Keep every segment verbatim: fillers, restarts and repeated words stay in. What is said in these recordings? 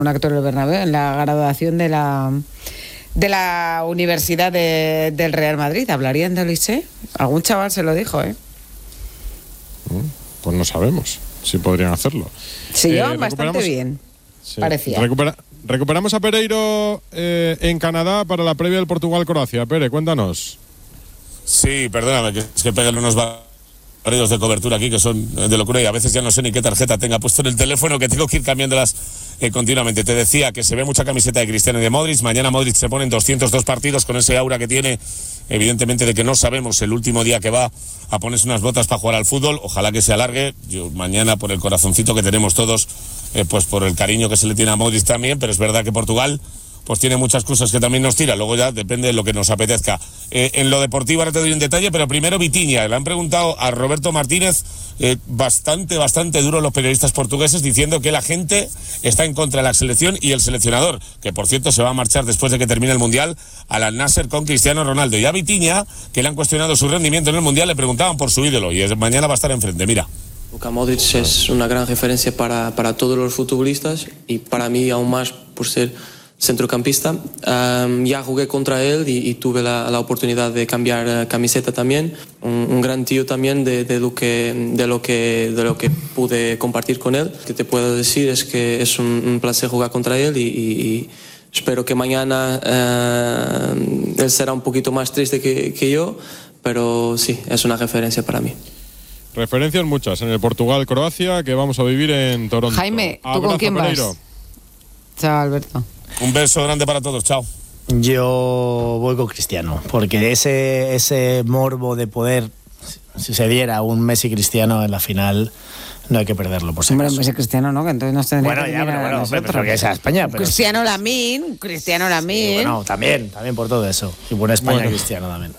un acto en el Bernabéu, en la graduación de la de la Universidad de, del Real Madrid. ¿Hablarían de Olise? Algún chaval se lo dijo, ¿eh? Pues no sabemos si podrían hacerlo. Se eh, llevan bastante bien, sí. Parecía. Recupera, recuperamos a Pereiro eh, en Canadá para la previa del Portugal-Croacia. Pere, cuéntanos. Sí, perdóname, que es que pegan unos barridos de cobertura aquí que son de locura y a veces ya no sé ni qué tarjeta tenga puesto en el teléfono, que tengo que ir cambiándolas eh, continuamente. Te decía que se ve mucha camiseta de Cristiano y de Modric. Mañana Modric se pone en doscientos dos partidos con ese aura que tiene, evidentemente, de que no sabemos el último día que va a ponerse unas botas para jugar al fútbol. Ojalá que se alargue. Yo mañana, por el corazoncito que tenemos todos, eh, pues por el cariño que se le tiene a Modric también, pero es verdad que Portugal pues tiene muchas cosas que también nos tira, luego ya depende de lo que nos apetezca. Eh, en lo deportivo ahora te doy un detalle, pero primero Vitinha. Le han preguntado a Roberto Martínez, eh, bastante, bastante duro los periodistas portugueses, diciendo que la gente está en contra de la selección y el seleccionador, que por cierto se va a marchar después de que termine el Mundial al Al-Nassr con Cristiano Ronaldo. Y a Vitinha, que le han cuestionado su rendimiento en el Mundial, le preguntaban por su ídolo y es, mañana va a estar enfrente, mira. Luka Modric es una gran referencia para, para todos los futbolistas y para mí aún más por ser centrocampista. Um, ya jugué contra él y, y tuve la, la oportunidad de cambiar uh, camiseta también. Un, un gran tío también de, de, lo que, de, lo que, de lo que pude compartir con él. Lo que te puedo decir es que es un, un placer jugar contra él y, y, y espero que mañana uh, él será un poquito más triste que, que yo, pero sí, es una referencia para mí. Referencias muchas en el Portugal-Croacia que vamos a vivir en Toronto. Jaime, ¿tú Abrazo, con quién Pereiro. vas? Chao, Alberto. Un beso grande para todos, chao. Yo voy con Cristiano, porque ese, ese morbo de poder, si se diera un Messi Cristiano en la final, no hay que perderlo, por si Hombre, acaso. Messi Cristiano, ¿no? Que entonces nos tendría Bueno, que ya, pero a bueno, nosotros. pero que sea España. Pero Cristiano sí. Lamín, Cristiano Lamín. Sí, bueno, también, también por todo eso. Y buena España, Bueno. Cristiano también.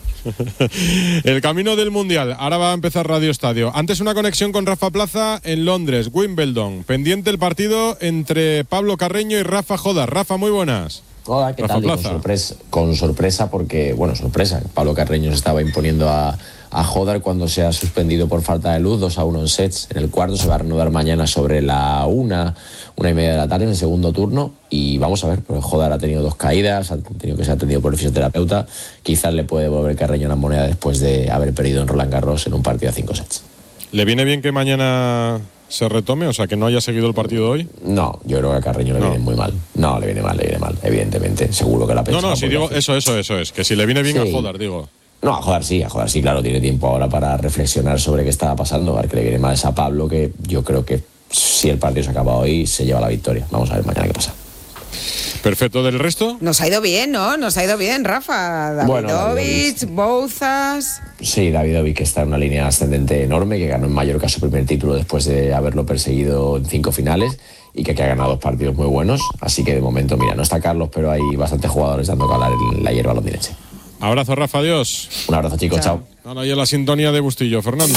El camino del Mundial. Ahora va a empezar Radio Estadio. Antes una conexión con Rafa Plaza en Londres, Wimbledon. Pendiente el partido entre Pablo Carreño y Rafa Jodar. Rafa, muy buenas. Hola, ¿qué Rafa tal? Y con Plaza. sorpresa, con sorpresa porque, bueno, sorpresa. Pablo Carreño se estaba imponiendo a, a Jodar cuando se ha suspendido por falta de luz, dos a uno en sets. En el cuarto se va a reanudar mañana sobre la una, una y media de la tarde en el segundo turno. Y vamos a ver, pues Jodar ha tenido dos caídas, ha tenido que ser atendido por el fisioterapeuta. Quizás le puede devolver Carreño la moneda después de haber perdido en Roland Garros en un partido a cinco sets. ¿Le viene bien que mañana se retome? O sea, que no haya seguido el partido de hoy. No, yo creo que a Carreño le No. viene muy mal. No, le viene mal, le viene mal, evidentemente. Seguro que la ha No, pensado. no, si digo eso, eso, eso es. Que si le viene bien Sí. a Jodar, digo. No, a Jodar sí, a Jodar sí, claro, tiene tiempo ahora para reflexionar sobre qué estaba pasando. A ver, que le viene mal es a Pablo, que yo creo que si el partido se acaba hoy, se lleva la victoria. Vamos a ver mañana qué pasa. Perfecto, ¿del resto? Nos ha ido bien, ¿no? Nos ha ido bien, Rafa. Bueno, Davidovich, Davidovich. Bouzas. Sí, Davidovich, que está en una línea ascendente enorme, que ganó en Mallorca su primer título después de haberlo perseguido en cinco finales y que, que ha ganado dos partidos muy buenos. Así que de momento, mira, no está Carlos, pero hay bastantes jugadores dando que hablar en la hierba londinense. Abrazo, Rafa, adiós. Un abrazo, chicos, chao. Ahora ya la sintonía de Bustillo. Fernando.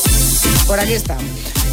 Por aquí estamos.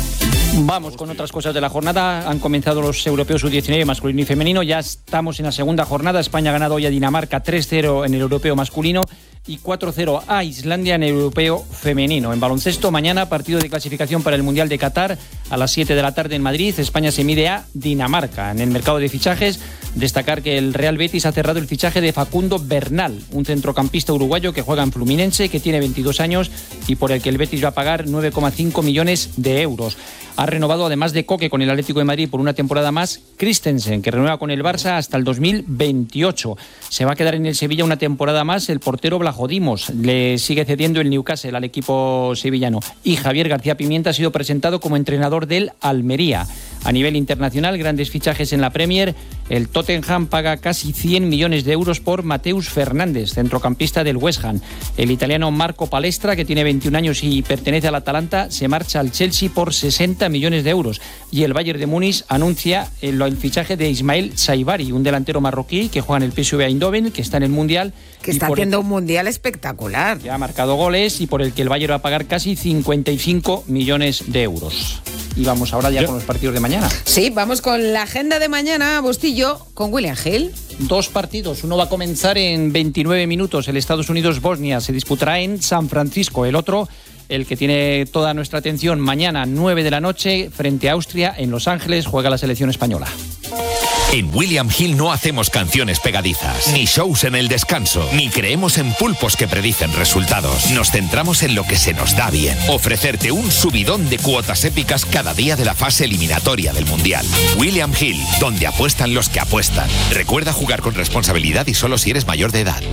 Vamos con otras cosas de la jornada. Han comenzado los europeos U diecinueve masculino y femenino. Ya estamos en la segunda jornada. España ha ganado hoy a Dinamarca tres cero en el europeo masculino y cuatro cero a Islandia en el europeo femenino. En baloncesto, mañana partido de clasificación para el Mundial de Qatar a las siete de la tarde en Madrid. España se mide a Dinamarca. En el mercado de fichajes, destacar que el Real Betis ha cerrado el fichaje de Facundo Bernal, un centrocampista uruguayo que juega en Fluminense, que tiene veintidós años y por el que el Betis va a pagar nueve coma cinco millones de euros. Ha renovado, además de Coque, con el Atlético de Madrid por una temporada más, Christensen, que renueva con el Barça hasta el dos mil veintiocho. Se va a quedar en el Sevilla una temporada más el portero Blajodimos. Le sigue cediendo el Newcastle al equipo sevillano. Y Javier García Pimienta ha sido presentado como entrenador del Almería. A nivel internacional, grandes fichajes en la Premier. El Tottenham paga casi cien millones de euros por Mateus Fernández, centrocampista del West Ham. El italiano Marco Palestra, que tiene veintiún años y pertenece al Atalanta, se marcha al Chelsea por sesenta millones de euros. Y el Bayern de Múnich anuncia el, el fichaje de Ismail Saibari, un delantero marroquí que juega en el P S V Eindhoven, que está en el Mundial. Que está haciendo el... un Mundial espectacular. Ya ha marcado goles y por el que el Bayern va a pagar casi cincuenta y cinco millones de euros. Y vamos ahora ya, ya con los partidos de mañana. Sí, vamos con la agenda de mañana, Bustillo, con William Hill. Dos partidos, uno va a comenzar en veintinueve minutos, el Estados Unidos-Bosnia se disputará en San Francisco, el otro, el que tiene toda nuestra atención, mañana nueve de la noche frente a Austria en Los Ángeles juega la selección española. En William Hill no hacemos canciones pegadizas, ni shows en el descanso, ni creemos en pulpos que predicen resultados. Nos centramos en lo que se nos da bien. Ofrecerte un subidón de cuotas épicas cada día de la fase eliminatoria del Mundial. William Hill, donde apuestan los que apuestan. Recuerda jugar con responsabilidad y solo si eres mayor de edad.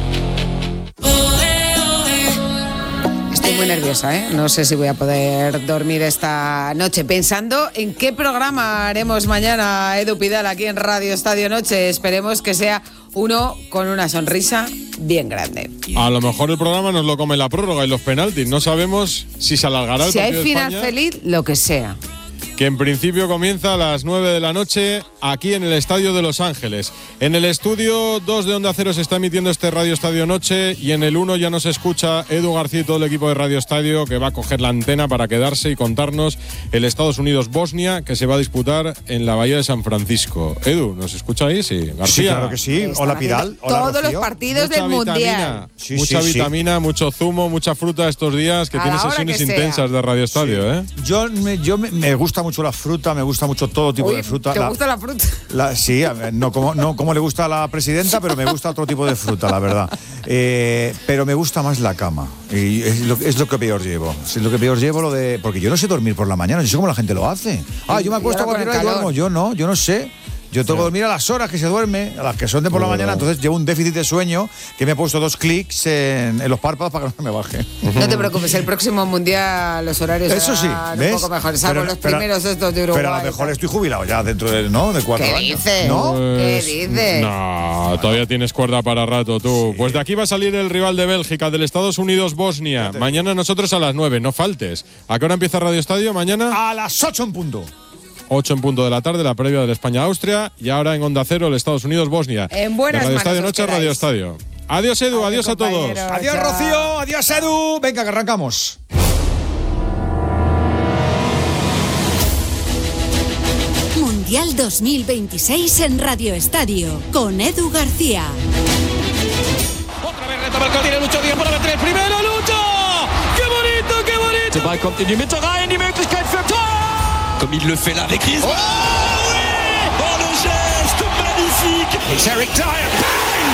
Estoy muy nerviosa, ¿eh? No sé si voy a poder dormir esta noche pensando en qué programa haremos mañana, Edu Pidal, aquí en Radio Estadio Noche. Esperemos que sea uno con una sonrisa bien grande. A lo mejor el programa nos lo come la prórroga y los penaltis. No sabemos si se alargará el si partido hay final de España, feliz, lo que sea. que en principio comienza a las nueve de la noche aquí en el Estadio de Los Ángeles. En el estudio dos de Onda Cero se está emitiendo este Radio Estadio Noche y en el uno ya nos escucha Edu García y todo el equipo de Radio Estadio, que va a coger la antena para quedarse y contarnos el Estados Unidos-Bosnia que se va a disputar en la Bahía de San Francisco. Edu, ¿nos escucha ahí? Sí, García. Sí, claro que sí. Hola, Pidal. Hola, todos Rocío. los partidos Mucha del vitamina, Mundial. Sí, mucha sí, sí. vitamina, mucho zumo, mucha fruta estos días, que A tiene la hora sesiones que sea. intensas de Radio Estadio, ¿eh? Yo, me, yo me, me gusta mucho la fruta, me gusta mucho todo tipo Uy, de fruta. ¿te La- gusta la fruta? La, sí, a ver, no como, no como le gusta a la presidenta, pero me gusta otro tipo de fruta, la verdad. Eh, pero me gusta más la cama. Y es lo, es lo que peor llevo. Es lo que peor llevo lo de. Porque yo no sé dormir por la mañana, yo sé cómo la gente lo hace. Ah, yo me acuesto a ahora con cualquier el hora y calor. duermo. Yo no, yo no sé. Yo tengo que dormir a las horas que se duerme, a las que son de por la mañana, entonces llevo un déficit de sueño que me he puesto dos clics en, en los párpados para que no me baje. No te preocupes, el próximo Mundial los horarios Eso sí, serán ¿ves? un poco mejores, salvo Pero- los pero- primeros estos de Uruguay. Pero a lo mejor estoy jubilado ya dentro de, ¿no? de cuatro ¿Qué años. dices? ¿No? ¿Qué Pues, dices? No, todavía tienes cuerda para rato tú. Pues de aquí va a salir el rival de Bélgica, del Estados Unidos-Bosnia. Mañana nosotros a las nueve, no faltes. ¿A qué hora empieza Radio Estadio? Mañana A las ocho en punto. ocho en punto de la tarde, la previa del España-Austria. Y ahora en Onda Cero, el Estados Unidos-Bosnia. En buenas De Radio manos Estadio os Noche, quedáis. Radio Estadio. Adiós, Edu, adiós, Adiós, a todos. compañeros. Adiós, Chao. Rocío. Adiós, Edu. Venga, que arrancamos. Mundial dos mil veintiséis en Radio Estadio con Edu García. Otra vez retoma el tiene Lucho Díaz para meter el primero, Lucho! ¡Qué bonito, qué bonito! Der Ball kommt in die Mitte rein, die Möglichkeit für Tor! Comme il le fait là avec Griezmann. Oh oui! Oh le geste magnifique! It's Eric Dyer, bang!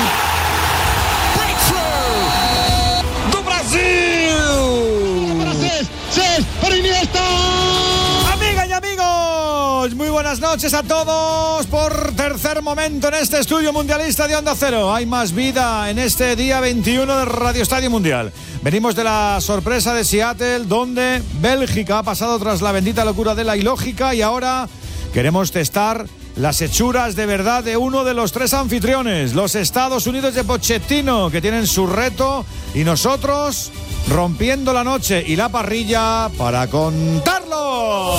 Breakthrough! Do Brasil! Francés, Cés, para Iniesta. Amigas y amigos, muy buenas noches a todos por tercer momento en este estudio mundialista de Onda Cero. Hay más vida en este día veintiuno de Radio Estadio Mundial. Venimos de la sorpresa de Seattle, donde Bélgica ha pasado tras la bendita locura de la ilógica y ahora queremos testar las hechuras de verdad de uno de los tres anfitriones, los Estados Unidos de Pochettino, que tienen su reto, y nosotros rompiendo la noche y la parrilla para contarlo.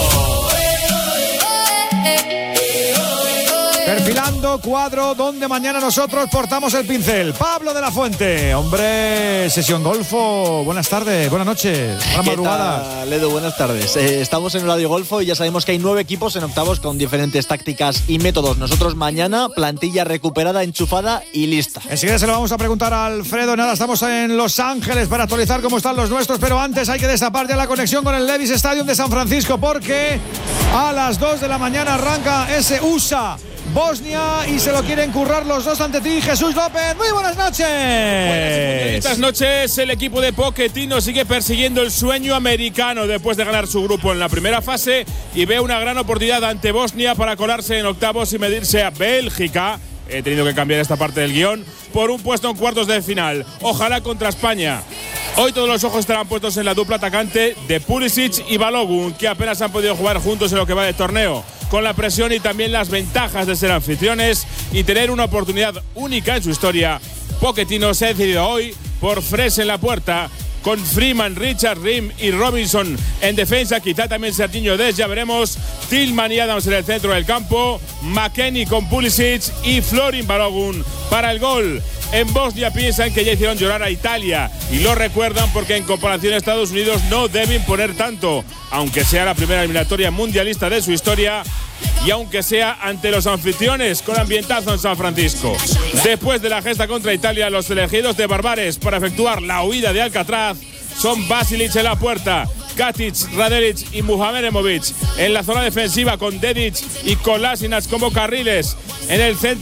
Perfilando cuadro donde mañana nosotros portamos el pincel. Pablo de la Fuente, hombre, sesión golfo. Buenas tardes, buenas noches, buenas madrugadas. Ledo, buenas tardes. Eh, estamos en Radio Golfo y ya sabemos que hay nueve equipos en octavos con diferentes tácticas y métodos. Nosotros mañana, plantilla recuperada, enchufada y lista. Enseguida se lo vamos a preguntar a Alfredo. Nada, estamos en Los Ángeles para actualizar cómo están los nuestros, pero antes hay que destapar ya la conexión con el Levi's Stadium de San Francisco, porque a las dos de la mañana arranca ese U S A Bosnia y se lo quieren currar los dos ante ti. Jesús López, muy buenas noches. Buenas noches. El equipo de Pochettino sigue persiguiendo el sueño americano después de ganar su grupo en la primera fase y ve una gran oportunidad ante Bosnia para colarse en octavos y medirse a Bélgica. He tenido que cambiar esta parte del guión por un puesto en cuartos de final. Ojalá contra España. Hoy todos los ojos estarán puestos en la dupla atacante de Pulisic y Balogun, que apenas han podido jugar juntos en lo que va de torneo. Con la presión y también las ventajas de ser anfitriones y tener una oportunidad única en su historia, Pochettino se ha decidido hoy por Fresh en la puerta, con Freeman, Richard, Rim y Robinson en defensa, quizá también Serginho Dest, ya veremos. Tillman y Adams en el centro del campo, McKennie con Pulisic y Florin Balogun para el gol. En Bosnia piensan que ya hicieron llorar a Italia y lo recuerdan porque en comparación a Estados Unidos no deben poner tanto, aunque sea la primera eliminatoria mundialista de su historia y aunque sea ante los anfitriones con ambientazo en San Francisco. Después de la gesta contra Italia, los elegidos de Barbares para efectuar la huida de Alcatraz son Basilic en la puerta, Katic, Radelic y Muhamed Emovic. En la zona defensiva con Dedic y Kolasinac como carriles. En el centro